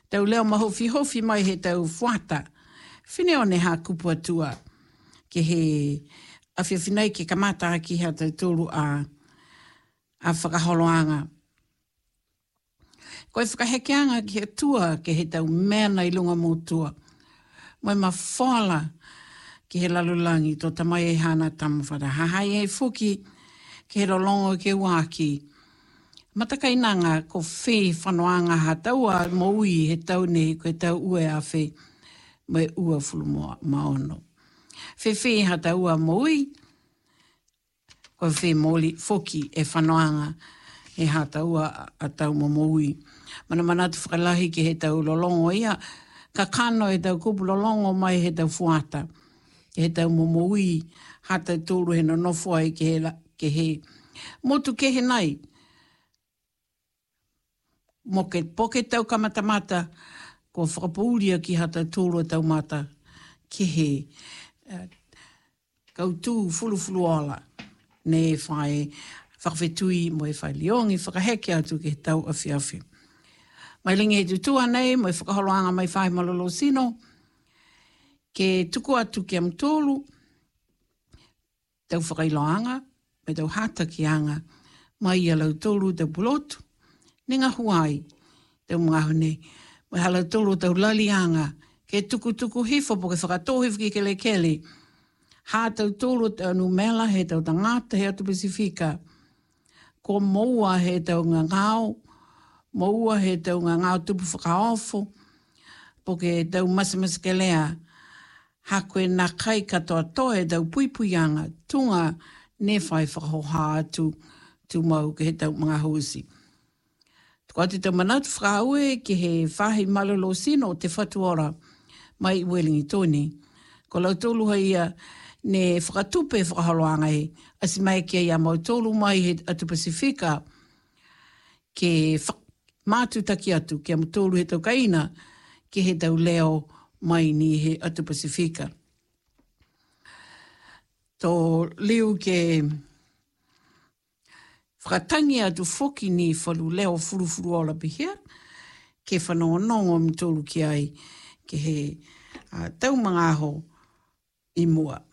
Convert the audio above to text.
Tau leo mahofi hofi mai he tau fuata. Whine o ne ha kupu atua. Ke he awhiawhinai ke kamata ki ha tau tōru a whakaholoanga. Koe whakahekeanga ki he tua ke he tau mena I lunga mō tua. Moe ma whala ki he lalulangi tō tamai e hana tamawhara. Hahai e fuki ke he rolongo ke waki. Matakainanga ko whi whanoanga ha taua moui he tau nei koe tau ue a whi mai ua fulu maono. Whi ha taua moui koe whi moli fuki e whanoanga he ha taua a tau moui. Mana manatu whakalahi ke he tau lolongo ia ka kano he tau kupu lolongo mai he tau fuata. Ke he tau moui ha tau tōru he no nofua i ke he motu ke he nai. Mo ke poke tau kamatamata ko whakapauria ki hata tūrua tau mata ki he kautū fulu ola ne whae whakawhetui mo e whae liongi whakaheke atu ke tau awhiawhi. Mai lingi he tutua nei mo e whakaholoanga mai whae malolo sino ke tuku atu ki am tōlu tau whakailoanga me tau hata ki anga mai ia lau tōlu tau pulotu. Ninga huai, tau mga hone, mai hala tōru tau lalianga, ke tuku hifo po ke whakatohif ki kele. Ha tau tōru tau numela he tau tangata he atu Pasifika. Ko moua he tau ngangao, moua he tau ngangao tupu whakaofo, po ke tau masamasa ke lea. Ha koe nā kai katoa toe tau puipuianga, tunga ne whai whakahoha atu tu mau ke he tau mga hosi. Ko ati te manatu whakaue ki he whahi malolo sino te whatuora mai Wellingtoni. Ko lau tōlu ia ne whakatupe whakaholoanga he. Asi mai kia ia mau tōlu mai he atu Pasifika ke mātu taki atu ki am tōlu he tau kaina ki he tau leo mai ni he atu Pasifika. Tō liu ke whakatangi atu whoki ni whalu leo furu ola pihia, ke whanongonongo mtolu ki ai, ke he tau mga aho I mua.